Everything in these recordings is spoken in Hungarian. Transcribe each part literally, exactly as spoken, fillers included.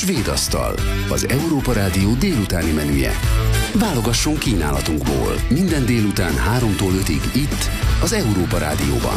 Svédasztal, az Európa Rádió délutáni menüje. Válogasson kínálatunkból minden délután háromtól ötig itt, az Európa Rádióban.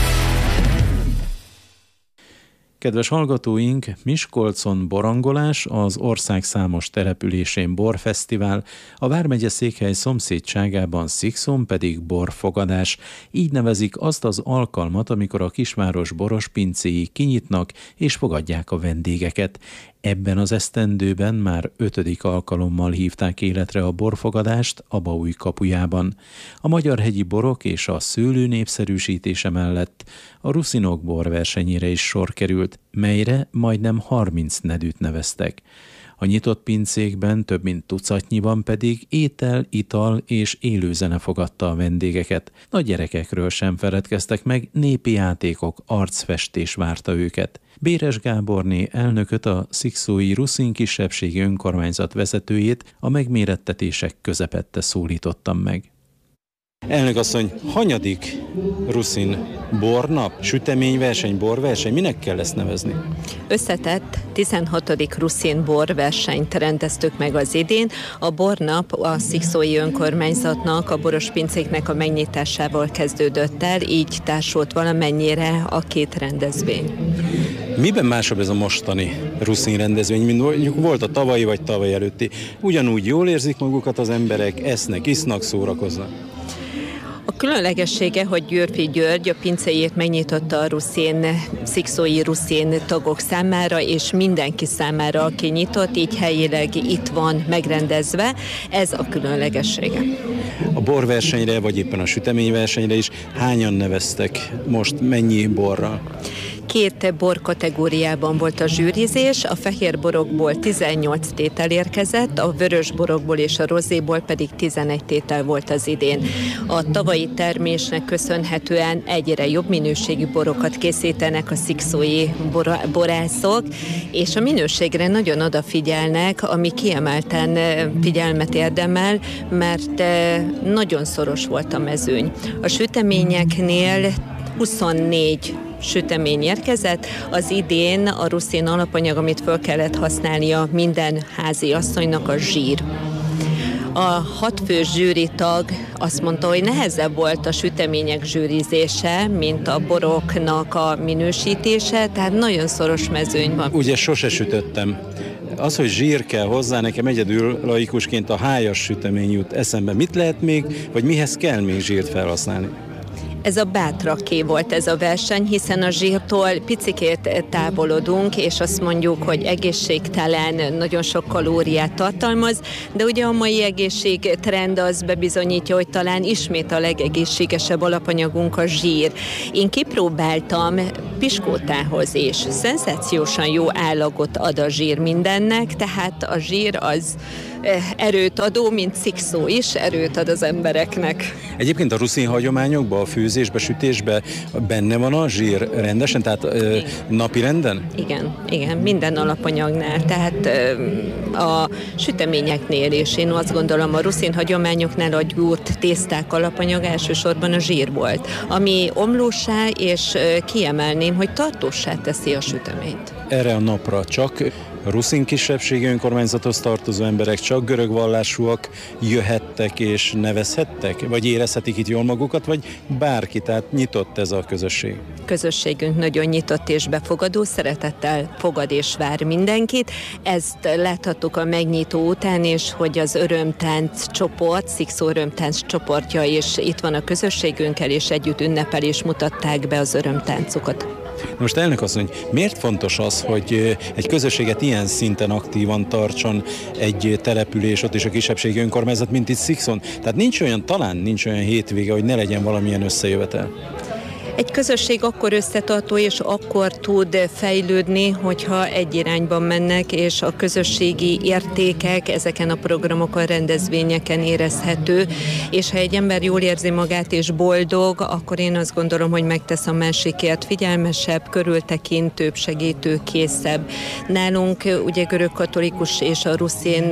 Kedves hallgatóink, Miskolcon borangolás, az ország számos településén borfesztivál, a vármegye székhely szomszédságában Szikszón pedig borfogadás. Így nevezik azt az alkalmat, amikor a kisváros boros pincéi kinyitnak és fogadják a vendégeket. Ebben az esztendőben már ötödik alkalommal hívták életre a borfogadást Abaúj kapujában. A magyarhegyi borok és a szőlő népszerűsítése mellett a ruszinok borversenyére is sor került, melyre majdnem harminc nedűt neveztek. A nyitott pincékben több mint tucatnyiban pedig étel, ital és élőzene fogadta a vendégeket. Nagy gyerekekről sem feledkeztek meg, népi játékok, arcfestés várta őket. Béres Gáborné elnököt, a szikszói ruszin kisebbségi önkormányzat vezetőjét a megmérettetések közepette szólítottam meg. Elnök asszony, hanyadik ruszin bornap, süteményverseny, borverseny, minek kell ezt nevezni? Összetett tizenhatodik ruszin borversenyt rendeztük meg az idén. A bornap a szikszói önkormányzatnak, a boros pincéknek a megnyitásával kezdődött el, így társult valamennyire a két rendezvény. Miben másabb ez a mostani ruszin rendezvény, mint mondjuk volt a tavalyi vagy tavaly előtti? Ugyanúgy jól érzik magukat az emberek, esznek, isznak, szórakoznak? A különlegessége, hogy Győrfi György a pincéjét megnyitotta a ruszin, szikszói ruszin tagok számára, és mindenki számára, aki nyitott, így helyileg itt van megrendezve. Ez a különlegessége. A borversenyre, vagy éppen a süteményversenyre is hányan neveztek most, mennyi borral? Két bor kategóriában volt a zsűrizés, a fehér borokból tizennyolc tétel érkezett, a vörös borokból és a rozéból pedig tizenegy tétel volt az idén. A tavalyi termésnek köszönhetően egyre jobb minőségű borokat készítenek a szikszói bor- borászok, és a minőségre nagyon odafigyelnek, ami kiemelten figyelmet érdemel, mert nagyon szoros volt a mezőny. A süteményeknél huszonnégy sütemény érkezett. Az idén a ruszin alapanyag, amit föl kellett használnia minden házi asszonynak, a zsír. A hatfős zsűritag azt mondta, hogy nehezebb volt a sütemények zsűrizése, mint a boroknak a minősítése, tehát nagyon szoros mezőny van. Ugye sose sütöttem. Az, hogy zsír kell hozzá, nekem egyedül laikusként a hájas sütemény jut eszembe. Mit lehet még, vagy mihez kell még zsírt felhasználni? Ez a bátraké volt ez a verseny, hiszen a zsírtól picikét távolodunk, és azt mondjuk, hogy egészségtelen, nagyon sok kalóriát tartalmaz, de ugye a mai egészségtrend az bebizonyítja, hogy talán ismét a legegészségesebb alapanyagunk a zsír. Én kipróbáltam piskótához is. Szenzációsan jó állagot ad a zsír mindennek, tehát a zsír az erőt adó, mint szikszó is, erőt ad az embereknek. Egyébként a ruszin hagyományokban, a főzésbe, sütésbe benne van a zsír rendesen, tehát ö, napi renden? Igen, igen, minden alapanyagnál, tehát ö, a süteményeknél is. Én azt gondolom, a ruszin hagyományoknál a gyúrt tészták alapanyag elsősorban a zsír volt, ami omlósá, és ö, kiemelném, hogy tartósá teszi a süteményt. Erre a napra csak a ruszin kisebbségi önkormányzathoz tartozó emberek, csak görög vallásúak jöhettek és nevezhettek? Vagy érezhetik itt jól magukat, vagy bárki, tehát nyitott ez a közösség? Közösségünk nagyon nyitott és befogadó, szeretettel fogad és vár mindenkit. Ezt láthattuk a megnyitó után is, hogy az örömtánc csoport, Szikszó örömtánc csoportja is itt van a közösségünkkel, és együtt ünnepel és mutatták be az örömtáncokat. Most elnök asszony, miért fontos az, hogy egy közösséget ilyen szinten aktívan tartson egy település, ott is a kisebbségi önkormányzat, mint itt Szikszón? Tehát nincs olyan, talán nincs olyan hétvége, hogy ne legyen valamilyen összejövetel. Egy közösség akkor összetartó és akkor tud fejlődni, hogyha egy irányban mennek, és a közösségi értékek ezeken a programokon, rendezvényeken érezhető, és ha egy ember jól érzi magát és boldog, akkor én azt gondolom, hogy megtesz a másikért, figyelmesebb, körültekintőbb, segítőkészebb. Nálunk ugye görögkatolikus és a ruszin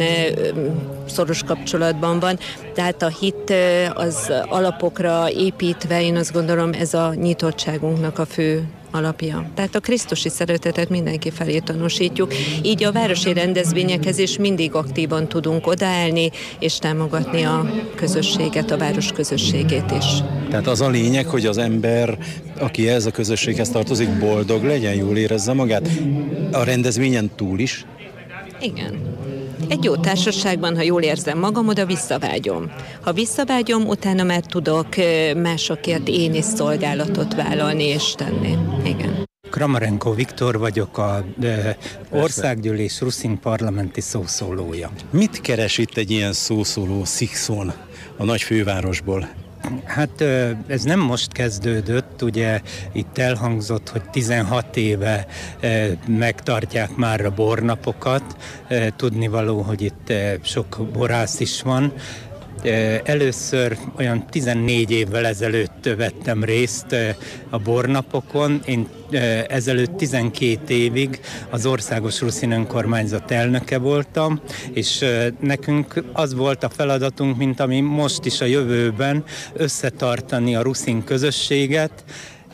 szoros kapcsolatban van, tehát a hit az alapokra építve, én azt gondolom, ez a nyitottságunknak a fő alapja. Tehát a krisztusi szeretetet mindenki felé tanúsítjuk, így a városi rendezvényekhez is mindig aktívan tudunk odaállni, és támogatni a közösséget, a város közösségét is. Tehát az a lényeg, hogy az ember, aki ez a közösséghez tartozik, boldog legyen, jól érezze magát, a rendezvényen túl is? Igen. Egy jó társaságban, ha jól érzem magam, oda visszavágyom. Ha visszavágyom, utána már tudok másokért én is szolgálatot vállalni és tenni. Igen. Kramarenko Viktor vagyok, a e, Országgyűlés ruszin parlamenti szószólója. Mit keres itt egy ilyen szószóló Szikszón, a nagy fővárosból? Hát ez nem most kezdődött, ugye itt elhangzott, hogy tizenhat éve megtartják már a bornapokat, tudnivaló, hogy itt sok borász is van. Először olyan tizennégy évvel ezelőtt vettem részt a bornapokon. Én ezelőtt tizenkét évig az Országos Ruszin Önkormányzat elnöke voltam, és nekünk az volt a feladatunk, mint ami most is a jövőben, összetartani a ruszin közösséget,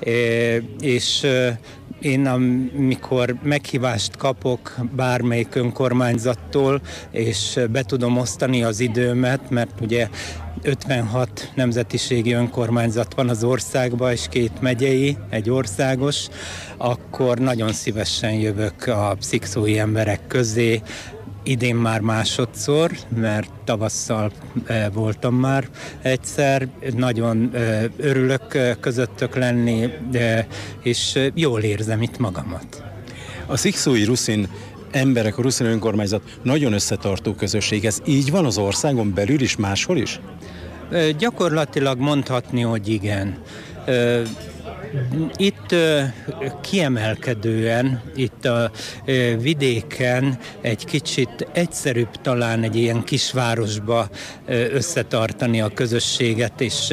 és én amikor meghívást kapok bármelyik önkormányzattól, és be tudom osztani az időmet, mert ugye ötvenhat nemzetiségi önkormányzat van az országban, és két megyei, egy országos, akkor nagyon szívesen jövök a szikszói emberek közé. Idén már másodszor, mert tavasszal e, voltam már egyszer. Nagyon e, örülök e, közöttök lenni, de, és jól érzem itt magamat. A szikszói ruszin emberek, a ruszin önkormányzat nagyon összetartó közösség. Ez így van az országon belül is, máshol is? E, gyakorlatilag mondhatni, hogy igen. E, Itt kiemelkedően, itt a vidéken egy kicsit egyszerűbb talán egy ilyen kisvárosba összetartani a közösséget, és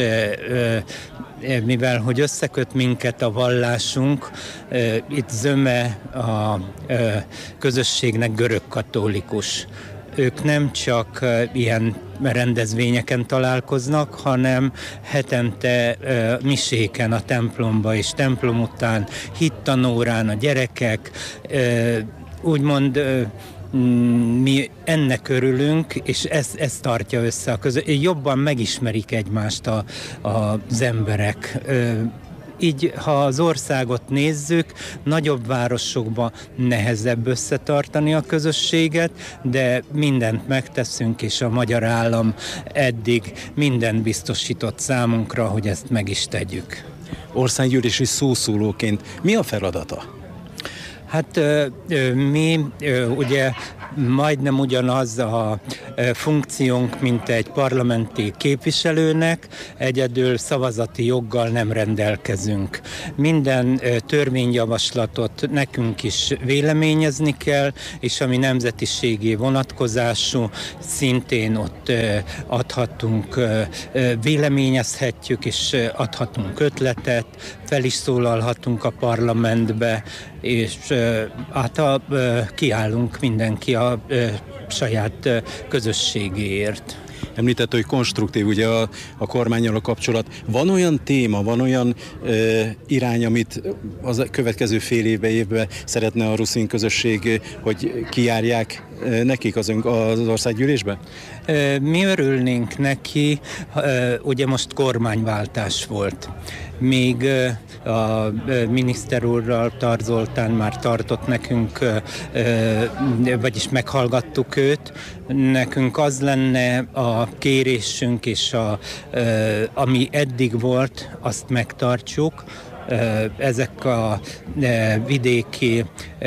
mivel hogy összeköt minket a vallásunk, itt zöme a közösségnek görögkatolikus. Ők nem csak ilyen rendezvényeken találkoznak, hanem hetente uh, miséken a templomba, és templom után hittanórán a gyerekek, uh, úgymond uh, mi ennek örülünk, és ez, ez tartja össze a közösséget. Jobban megismerik egymást a, a, az emberek. Uh, Így, ha az országot nézzük, nagyobb városokban nehezebb összetartani a közösséget, de mindent megteszünk, és a magyar állam eddig mindent biztosított számunkra, hogy ezt meg is tegyük. Országgyűlési szószólóként mi a feladata? Hát mi ugye majdnem ugyanaz a funkciónk, mint egy parlamenti képviselőnek, egyedül szavazati joggal nem rendelkezünk. Minden törvényjavaslatot nekünk is véleményezni kell, és ami nemzetiségi vonatkozású, szintén ott adhatunk, véleményezhetjük, és adhatunk ötletet, fel is szólalhatunk a parlamentbe, és hát a, kiállunk mindenki a saját közösségéért. Említett, hogy konstruktív ugye a, a kormánnyal a kapcsolat. Van olyan téma, van olyan ö, irány, amit az következő fél évben, évben szeretne a ruszin közösség, hogy kijárják nekik az, ön, az országgyűlésbe? Mi örülnénk neki, ugye most kormányváltás volt. Még a miniszter úrral, Tar Zoltán már tartott nekünk, vagyis meghallgattuk őt. Nekünk az lenne a kérésünk, és a, ami eddig volt, azt megtartsuk. Ezek a vidéki,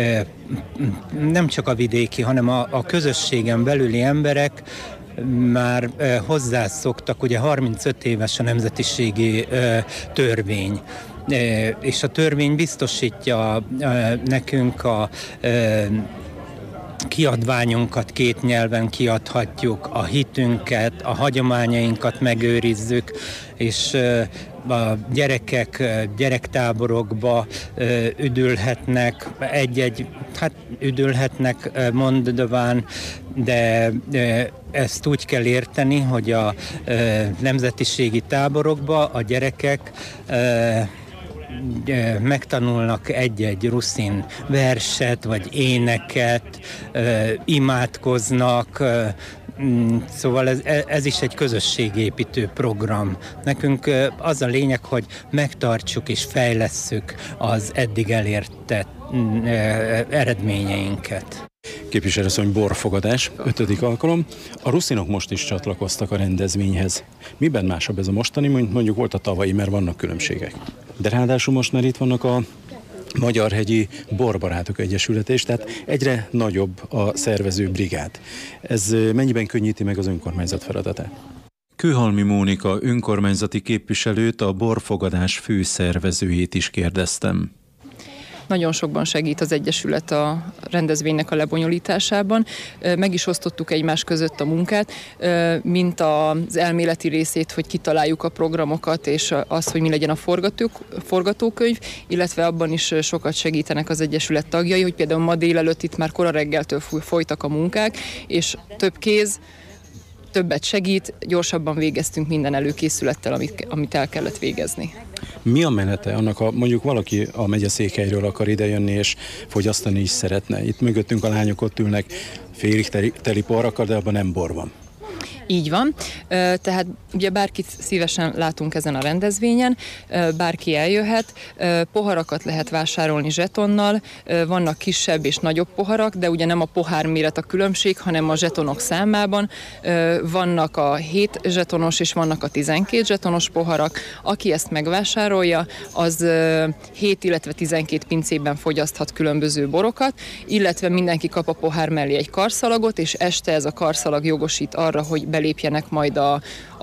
nem csak a vidéki, hanem a, a közösségen belüli emberek már hozzászoktak, ugye harmincöt éves a nemzetiségi törvény, és a törvény biztosítja nekünk a kiadványunkat két nyelven kiadhatjuk, a hitünket, a hagyományainkat megőrizzük, és a gyerekek gyerektáborokba üdülhetnek, egy-egy, hát üdülhetnek mondván, de ezt úgy kell érteni, hogy a nemzetiségi táborokba a gyerekek megtanulnak egy-egy ruszin verset, vagy éneket, imádkoznak, szóval ez, ez is egy közösségépítő program. Nekünk az a lényeg, hogy megtartsuk és fejlesszük az eddig elért eredményeinket. Képviselőasszony, borfogadás, ötödik alkalom. A ruszinok most is csatlakoztak a rendezvényhez. Miben másabb ez a mostani, mint mondjuk volt a tavalyi, mert vannak különbségek. De ráadásul most már itt vannak a Magyarhegyi Borbarátok Egyesülete is, tehát egyre nagyobb a szervező brigád. Ez mennyiben könnyíti meg az önkormányzat feladatát? Kőhalmi Mónika önkormányzati képviselőt, a borfogadás főszervezőjét is kérdeztem. Nagyon sokban segít az Egyesület a rendezvénynek a lebonyolításában. Meg is osztottuk egymás között a munkát, mint az elméleti részét, hogy kitaláljuk a programokat, és az, hogy mi legyen a forgatók, forgatókönyv, illetve abban is sokat segítenek az Egyesület tagjai, hogy például ma délelőtt itt már kora reggeltől folytak a munkák, és több kéz, többet segít, gyorsabban végeztünk minden előkészülettel, amit, amit el kellett végezni. Mi a menete annak, ha mondjuk valaki a megyeszékhelyről akar idejönni és fogyasztani is szeretne? Itt mögöttünk a lányok ott ülnek félig teli, teli porrakkal, de abban nem bor van. Így van, tehát ugye bárkit szívesen látunk ezen a rendezvényen, bárki eljöhet, poharakat lehet vásárolni zsetonnal, vannak kisebb és nagyobb poharak, de ugye nem a pohár méret a különbség, hanem a zsetonok számában. Vannak a hét zsetonos és vannak a tizenkét zsetonos poharak. Aki ezt megvásárolja, az hét, illetve tizenkét pincében fogyaszthat különböző borokat, illetve mindenki kap a pohár mellé egy karszalagot, és este ez a karszalag jogosít arra, hogy belépjenek majd a,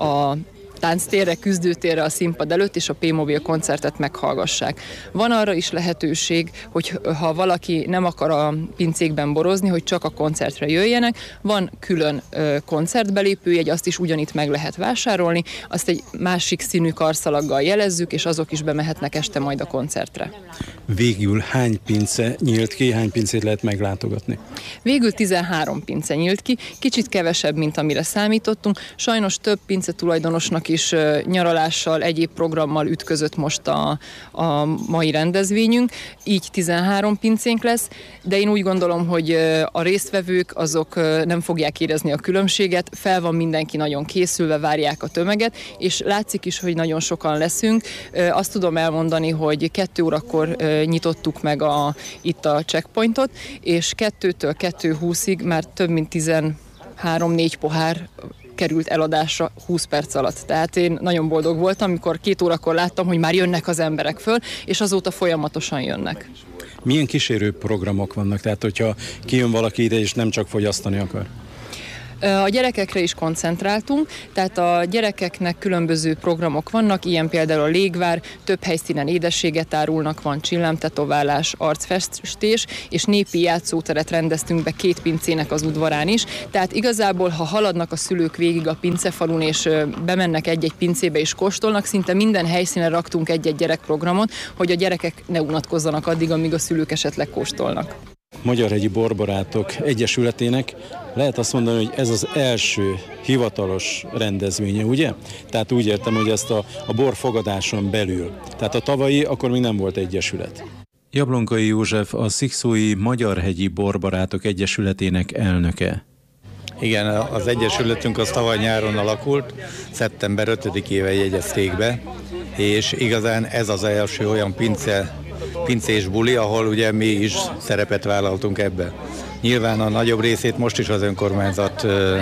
a tánctérre, küzdőtérre a színpad előtt, és a P-Mobil koncertet meghallgassák. Van arra is lehetőség, hogy ha valaki nem akar a pincékben borozni, hogy csak a koncertre jöjjenek, van külön ö, koncertbelépőjegy, azt is ugyanitt meg lehet vásárolni, azt egy másik színű karszalaggal jelezzük, és azok is bemehetnek este majd a koncertre. Végül hány pince nyílt ki, hány pincét lehet meglátogatni? Végül tizenhárom pince nyílt ki, kicsit kevesebb, mint amire számítottunk. Sajnos több pince tulajdonosnak is nyaralással, egyéb programmal ütközött most a, a mai rendezvényünk, így tizenhárom pincénk lesz, de én úgy gondolom, hogy a résztvevők azok nem fogják érezni a különbséget, fel van mindenki nagyon készülve, várják a tömeget, és látszik is, hogy nagyon sokan leszünk. Azt tudom elmondani, hogy kettő órakor nyitottuk meg a, itt a checkpointot, és kettőtől kettő húszig már több mint tizenhárom-négy pohár került eladásra húsz perc alatt. Tehát én nagyon boldog voltam, amikor két órakor láttam, hogy már jönnek az emberek föl, és azóta folyamatosan jönnek. Milyen kísérő programok vannak? Tehát, hogyha kijön valaki ide, és nem csak fogyasztani akar? A gyerekekre is koncentráltunk, tehát a gyerekeknek különböző programok vannak, ilyen például a légvár, több helyszínen édességet árulnak, van csillámtetoválás, arcfestés, és népi játszóteret rendeztünk be két pincének az udvarán is, tehát igazából, ha haladnak a szülők végig a pincefalun, és bemennek egy-egy pincébe és kóstolnak, szinte minden helyszínen raktunk egy-egy gyerekprogramot, hogy a gyerekek ne unatkozzanak addig, amíg a szülők esetleg kóstolnak. Magyarhegyi Borbarátok Egyesületének lehet azt mondani, hogy ez az első hivatalos rendezvénye, ugye? Tehát úgy értem, hogy ezt a, a borfogadáson belül. Tehát a tavalyi, akkor még nem volt egyesület. Jablonkai József, a szikszói Magyarhegyi Borbarátok Egyesületének elnöke. Igen, az egyesületünk az tavaly nyáron alakult, szeptember ötödikével jegyezték be, és igazán ez az első olyan pince, pincés buli, ahol ugye mi is szerepet vállaltunk ebbe. Nyilván a nagyobb részét most is az önkormányzat ö,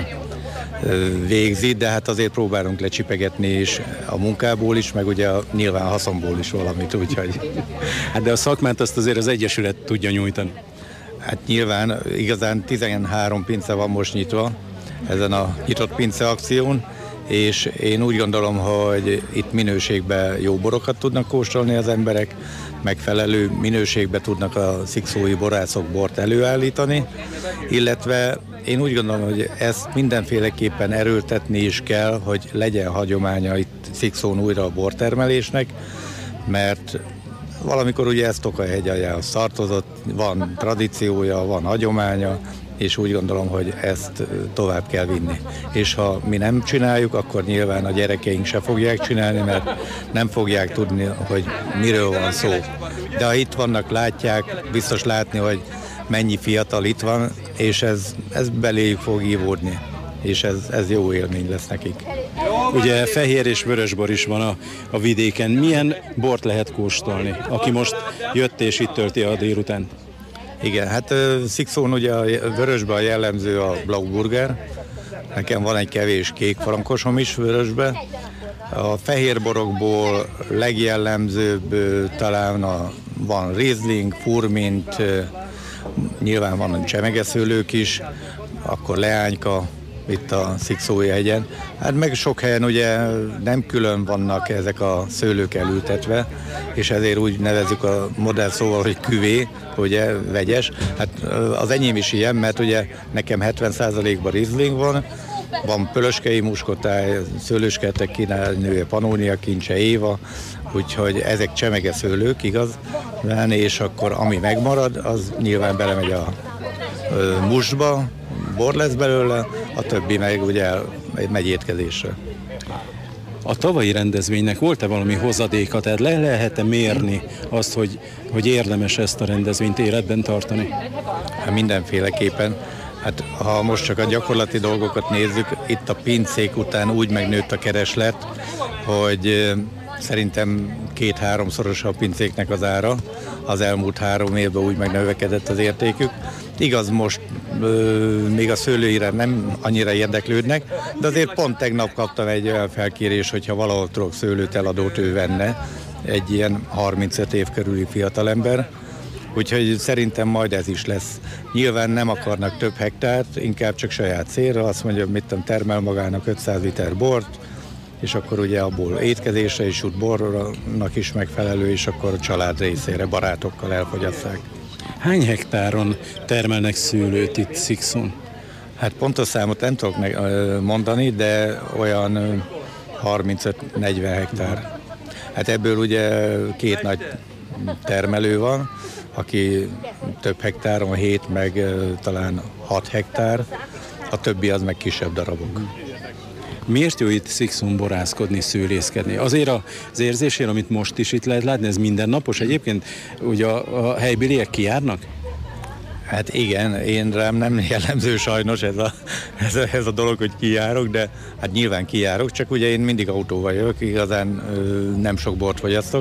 ö, végzi, de hát azért próbálunk lecsipegetni is a munkából is, meg ugye a nyilván haszonból is valamit, úgyhogy... Hát de a szakmát azt azért az egyesület tudja nyújtani. Hát nyilván igazán tizenhárom pince van most nyitva ezen a nyitott pince akción, és én úgy gondolom, hogy itt minőségben jó borokat tudnak kóstolni az emberek, megfelelő minőségben tudnak a szikszói borászok bort előállítani, illetve én úgy gondolom, hogy ezt mindenféleképpen erőltetni is kell, hogy legyen hagyománya itt Szikszón újra a bortermelésnek, mert valamikor ugye ez Tokajegy aljához tartozott, van tradíciója, van hagyománya, és úgy gondolom, hogy ezt tovább kell vinni. És ha mi nem csináljuk, akkor nyilván a gyerekeink se fogják csinálni, mert nem fogják tudni, hogy miről van szó. De ha itt vannak, látják, biztos látni, hogy mennyi fiatal itt van, és ez, ez beléjük fog ívódni, és ez, ez jó élmény lesz nekik. Ugye fehér és vörösbor is van a, a vidéken. Milyen bort lehet kóstolni, aki most jött és itt tölti a délután? Igen, hát Szikszón ugye a vörösben a jellemző a Blauburger. Nekem van egy kevés kék frankosom is vörösbe. A fehérborokból legjellemzőbb talán a, van Riesling, Furmint, nyilván vannak csemegeszőlők is, akkor leányka itt a Szikszói hegyen. Hát meg sok helyen ugye nem külön vannak ezek a szőlők elültetve, és ezért úgy nevezzük a modern szóval, hogy küvé, ugye vegyes. Hát az enyém is ilyen, mert ugye nekem hetven százalékban Riesling van, van pölöskei muskotáj, szőlőskertek kínálnője, Panónia kincse, Éva, úgyhogy ezek csemege szőlők, igaz? És akkor ami megmarad, az nyilván belemegy a mustba, bor lesz belőle, a többi meg ugye megy étkezésre. A tavalyi rendezvénynek volt-e valami hozadéka, tehát le lehet-e mérni azt, hogy, hogy érdemes ezt a rendezvényt életben tartani? Hát mindenféleképpen. Hát ha most csak a gyakorlati dolgokat nézzük, itt a pincék után úgy megnőtt a kereslet, hogy szerintem két-háromszoros a pincéknek az ára. Az elmúlt három évben úgy megnövekedett az értékük. Igaz, most ö, még a szőlőire nem annyira érdeklődnek, de azért pont tegnap kaptam egy olyan felkérés, hogyha valahol tudok szőlőt eladót ő venne, egy ilyen harmincöt év körüli fiatalember. Úgyhogy szerintem majd ez is lesz. Nyilván nem akarnak több hektárt, inkább csak saját célra, azt mondja, mit tudom, termel magának ötszáz liter bort, és akkor ugye abból étkezésre is jut bornak is megfelelő, és akkor a család részére barátokkal elfogyasszák. Hány hektáron termelnek szőlőt itt Szikszón? Hát pontos számot nem tudok mondani, de olyan harmincöt-negyven hektár. Hát ebből ugye két nagy termelő van, aki több hektáron, hét meg talán hat hektár, a többi az meg kisebb darabok. Miért jó itt Szikszón borászkodni, szőlészkedni? Azért az érzésért, amit most is itt lehet látni, ez mindennapos egyébként? Ugye a, a helybéliek kijárnak? Hát igen, én rám nem jellemző sajnos ez a, ez, a, ez a dolog, hogy kijárok, de hát nyilván kijárok, csak ugye én mindig autóval jövök, igazán ö, nem sok bort fogyasztok,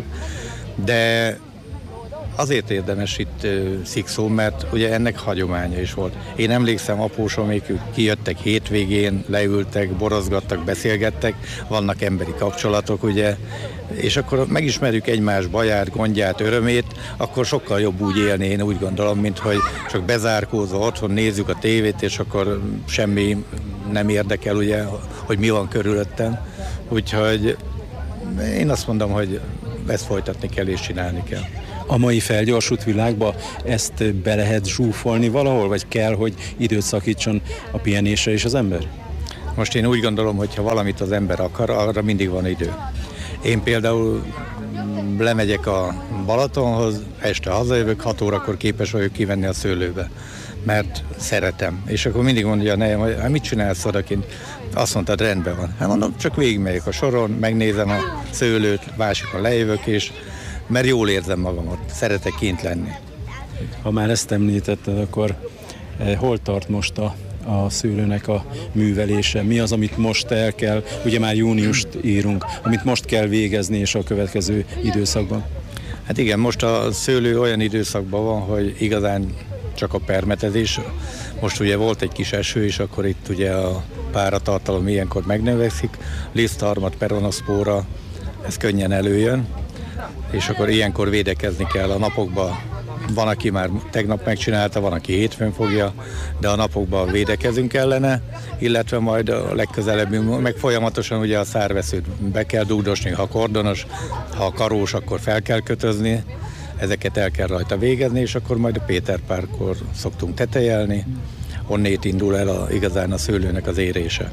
de azért érdemes itt uh, Szikszón, mert ugye ennek hagyománya is volt. Én emlékszem, apósomék kijöttek hétvégén, leültek, borozgattak, beszélgettek, vannak emberi kapcsolatok, ugye, és akkor megismerjük egymás baját, gondját, örömét, akkor sokkal jobb úgy élni, én úgy gondolom, mint hogy csak bezárkózva otthon nézzük a tévét, és akkor semmi nem érdekel, ugye, hogy mi van körülöttem. Úgyhogy én azt mondom, hogy ezt folytatni kell és csinálni kell. A mai felgyorsult világban ezt be lehet zsúfolni valahol, vagy kell, hogy időt szakítson a pihenésre is az ember? Most én úgy gondolom, hogy ha valamit az ember akar, arra mindig van idő. Én például lemegyek a Balatonhoz, este hazajövök, hat órakor képes vagyok kivenni a szőlőbe, mert szeretem. És akkor mindig mondja a nejem, hogy hát mit csinálsz odakint? Azt mondtad, rendben van. Hát mondom, csak végigmegyek a soron, megnézem a szőlőt, másikon lejövök, és mert jól érzem magamat, szeretek kint lenni. Ha már ezt említetted, akkor eh, hol tart most a, a szőlőnek a művelése? Mi az, amit most el kell, ugye már júniust írunk, amit most kell végezni és a következő időszakban? Hát igen, most a szőlő olyan időszakban van, hogy igazán csak a permetezés. Most ugye volt egy kis eső, és akkor itt ugye a páratartalom ilyenkor megnövekszik, lisztharmat, peronoszpóra, ez könnyen előjön, és akkor ilyenkor védekezni kell a napokban. Van, aki már tegnap megcsinálta, van, aki hétfőn fogja, de a napokban védekezünk ellene, illetve majd a legközelebb, meg folyamatosan ugye a szárveszőt be kell dugdosni, ha kordonos, ha karós, akkor fel kell kötözni, ezeket el kell rajta végezni, és akkor majd a Péter Parkkor szoktunk tetejelni, onnét indul el a, igazán a szőlőnek az érése.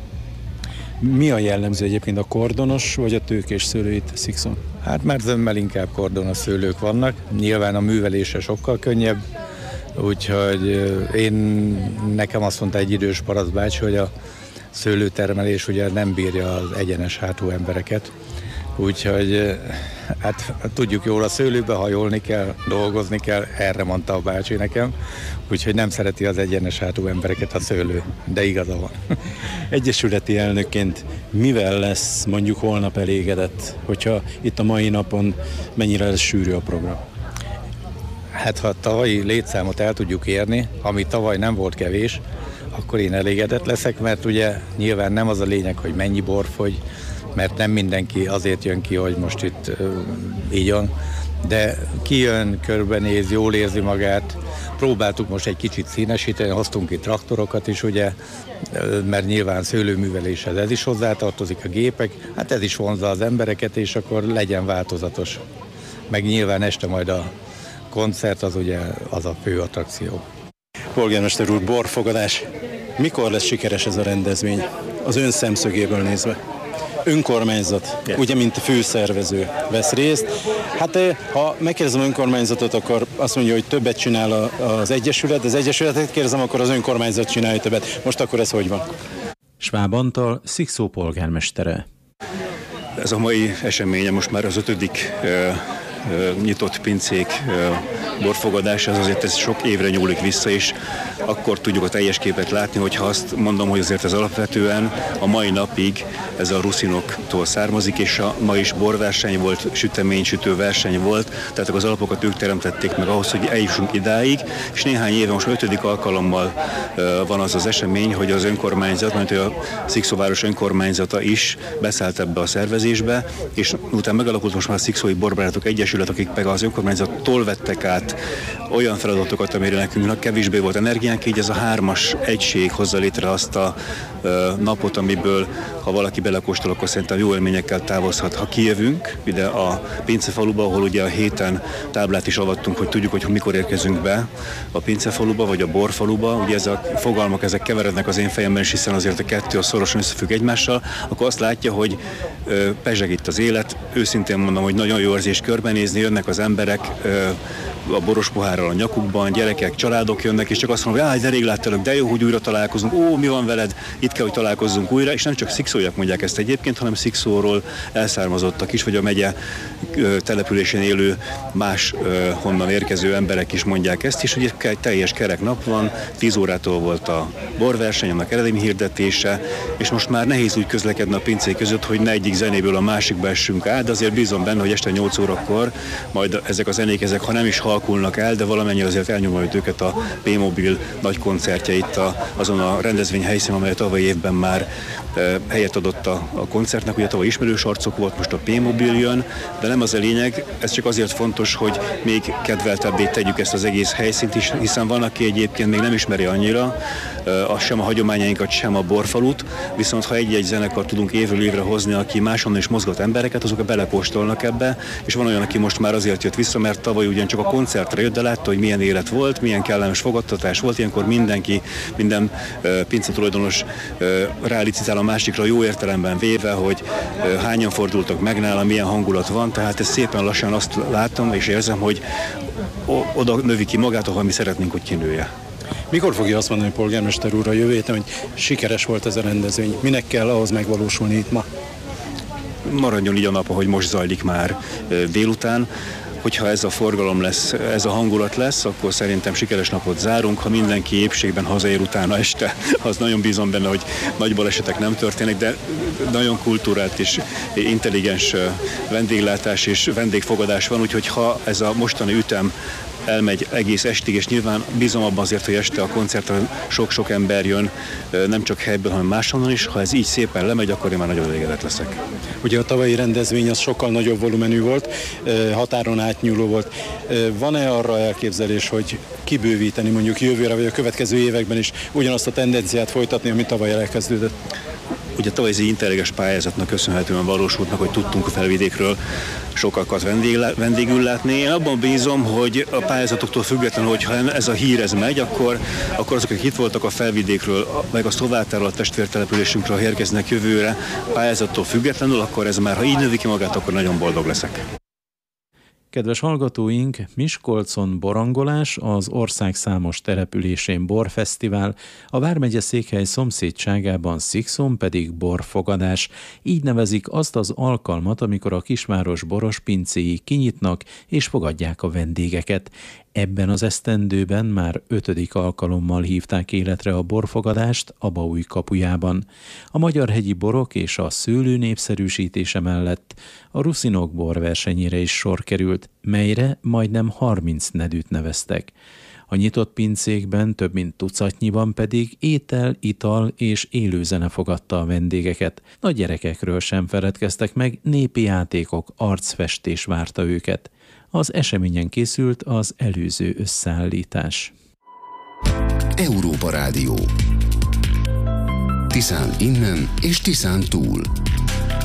Mi a jellemző egyébként, a kordonos vagy a tőkés szőlő itt Szikszón? Hát már zömmel inkább kordonos szőlők vannak, nyilván a művelése sokkal könnyebb, Úgyhogy én, nekem azt mondta egy idős parasztbácsi, hogy a szőlőtermelés ugye nem bírja az egyenes hátú embereket. Úgyhogy hát tudjuk jól, a szőlőbe hajolni kell, dolgozni kell, erre mondta a bácsi nekem. Úgyhogy nem szereti az egyenes hátú embereket a szőlő, de igaza van. Egyesületi elnökként mivel lesz mondjuk holnap elégedett, hogyha itt a mai napon mennyire lesz sűrű a program? Hát ha a tavalyi létszámot el tudjuk érni, ami tavaly nem volt kevés, akkor én elégedett leszek, mert ugye nyilván nem az a lényeg, hogy mennyi bor fogy, mert nem mindenki azért jön ki, hogy most itt uh, így van, de kijön, körbenéz, jól érzi magát. Próbáltuk most egy kicsit színesíteni, hoztunk itt traktorokat is, ugye, mert nyilván szőlőműveléshez ez is hozzátartozik, a gépek, hát ez is vonzza az embereket, és akkor legyen változatos. Meg nyilván este majd a koncert, az ugye az a fő attrakció. Polgármester úr, borfogadás. Mikor lesz sikeres ez a rendezvény? Az ön szemszögéből nézve. Önkormányzat, yeah. ugye, mint főszervező vesz részt. Hát ha megkérdezem önkormányzatot, akkor azt mondja, hogy többet csinál az Egyesület, de az Egyesületet kérdezem, akkor az önkormányzat csinálja többet. Most akkor ez hogy van? Schwab Antal, Szikszó polgármestere. Ez a mai eseménye most már az ötödik uh, nyitott pincék borfogadás, az azért ez sok évre nyúlik vissza, és akkor tudjuk a teljes képet látni, hogyha azt mondom, hogy azért ez alapvetően a mai napig ez a ruszinoktól származik, és a ma is borverseny volt, süteménysütő verseny volt, tehát az alapokat ők teremtették meg ahhoz, hogy eljussunk idáig, és néhány éve, most ötödik alkalommal van az az esemény, hogy az önkormányzat, mert a Szikszóváros önkormányzata is beszállt ebbe a szervezésbe, és utána megalakult most már a Szikszói Borbarátok Egyesület, akik meg az önkormányzattól vettek át olyan feladatokat, amire nekünk kevésbé volt energiánk, így ez a hármas egység hozza létre azt a ö, napot, amiből, ha valaki belekóstol, akkor szerintem jó élményekkel távozhat. Ha kijövünk ide a Pincefaluba, ahol ugye a héten táblát is avattunk, hogy tudjuk, hogy mikor érkezünk be a Pincefaluba, vagy a Borfaluba, ugye ezek a fogalmak, ezek keverednek az én fejemben is, hiszen azért a kettő a szorosan összefügg egymással, akkor azt látja, hogy ö, pezseg itt az élet, őszintén mondom, hogy nagyon jó érzés körbenézni, jönnek az emberek, ö, a boros pohárral a nyakukban, gyerekek, családok jönnek, és csak azt mondom, hogy de rég láttalak, de jó, hogy újra találkozunk, ó, mi van veled, itt kell, hogy találkozzunk újra, és nem csak szikszóiak mondják ezt egyébként, hanem Szikszóról elszármazottak is, vagy a megye településén élő más honnan érkező emberek is mondják ezt, és ugye egy teljes kerek nap van, tíz órától volt a borverseny, annak eredeti hirdetése, és most már nehéz úgy közlekedni a pincék között, hogy ne egyik zenéből a másikba essünk át, de azért bízom benne, hogy este nyolc órakor majd ezek a zenék, ezek ha nem is halkulnak el, de valamennyire azért elnyomoljuk őket a P-Mobil nagy koncertje itt a, azon a rendezvény helyszínen, amely a tavalyi évben már e, helyet adott a, a koncertnek. Ugye tavaly ismerős arcok volt, most a P-Mobil jön, de nem az a lényeg, ez csak azért fontos, hogy még kedveltebbé tegyük ezt az egész helyszínt is, hiszen van, aki egyébként még nem ismeri annyira, e, sem a hagyományainkat, sem a Borfalut, viszont ha egy-egy zenekar tudunk évről évre hozni, aki máshonnan is mozgat embereket, azok belekóstolnak ebbe, és van olyan, aki most már azért jött vissza, mert tavaly ugyancsak a koncertre jött, de látta, hogy milyen élet volt, milyen kellemes fogadtatás volt, ilyenkor mindenki, minden uh, pince tulajdonos uh, rálicitál a másikra jó értelemben véve, hogy uh, hányan fordultak meg nála, milyen hangulat van, tehát ez szépen lassan azt látom és érzem, hogy oda növi ki magát, ahol mi szeretnénk, hogy kinője. Mikor fogja azt mondani, polgármester úr, a jövő héten, hogy sikeres volt ez a rendezvény? Minek kell ahhoz megvalósulni itt ma? Maradjon így a nap, ahogy most zajlik már uh, délután. Hogyha ez a forgalom lesz, ez a hangulat lesz, akkor szerintem sikeres napot zárunk. Ha mindenki épségben hazaér utána este, az nagyon bízom benne, hogy nagy balesetek nem történnek, de nagyon kultúrált és intelligens vendéglátás és vendégfogadás van, úgyhogy ha ez a mostani ütem elmegy egész estig, és nyilván bízom abban azért, hogy este a koncertre sok-sok ember jön, nem csak helyből, hanem máshonnan is. Ha ez így szépen lemegy, akkor én már nagyon elégedett leszek. Ugye a tavalyi rendezvény az sokkal nagyobb volumenű volt, határon átnyúló volt. Van-e arra elképzelés, hogy kibővíteni mondjuk jövőre, vagy a következő években is ugyanazt a tendenciát folytatni, ami tavaly elkezdődött? Ugye tavaly ez egy intelligens pályázatnak köszönhetően valósult meg, hogy tudtunk a Felvidékről sokakat vendégül látni. Én abban bízom, hogy a pályázatoktól függetlenül, hogyha ez a hír ez megy, akkor, akkor azok, akik itt voltak a Felvidékről, meg a Szlovátáról, a testvértelepülésünkről érkeznek jövőre, pályázattól függetlenül, akkor ez már, ha így növi ki magát, akkor nagyon boldog leszek. Kedves hallgatóink, Miskolcon borangolás, az ország számos településén borfesztivál, a vármegye székhely szomszédságában Szikszón pedig borfogadás. Így nevezik azt az alkalmat, amikor a kisváros boros pincéi kinyitnak és fogadják a vendégeket. Ebben az esztendőben már ötödik alkalommal hívták életre a borfogadást Abaúj kapujában. A magyarhegyi borok és a szőlő népszerűsítése mellett a ruszinok borversenyére is sor került, melyre majdnem harminc nedűt neveztek. A nyitott pincékben több mint tucatnyiban pedig étel, ital és élőzene fogadta a vendégeket. Nagy gyerekekről sem feledkeztek meg, népi játékok, arcfestés várta őket. Az eseményen készült az előző összeállítás. Európa Rádió. Tiszán innen és Tiszán túl.